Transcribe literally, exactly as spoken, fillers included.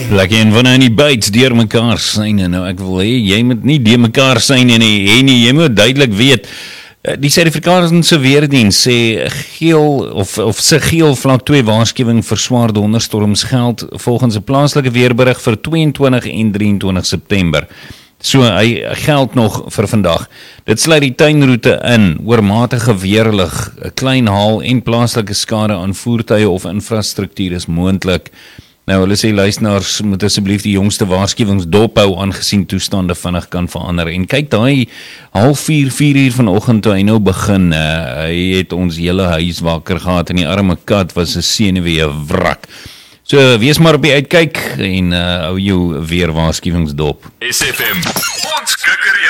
Lekker en van die bytes deur mekaar syne. Nou ek wil hê jy moet nie deur mekaar syne nie, en nie, jy moet duidelik weet. Die Suid-Afrikaanse Weerdiens sê geel of of se geel vlak twee waarskuwing vir swaar donderstorms geld volgens 'n plaaslike weerberig vir tweeëntwintig en drieëntwintig September. So hy geld nog vir vandag. Dit sluit die tuinroete in, oormatige weerlig, 'n klein haal en plaaslike skade aan voertuie of infrastruktuur is moontlik. Nou, hulle sê luisteraars moet asseblief die jongste waarskuwings dophou aangesien toestande vinnig kan verander. En kyk, daai half vier, vier uur vanoggend toe hy nou begin, uh, hy het ons hele huis wakker gehad en die arme kat was 'n senuwee wrak. So, wees maar op die uitkyk en uh, hou jou weer waarskuwings dop. S F M, ons kikkerie.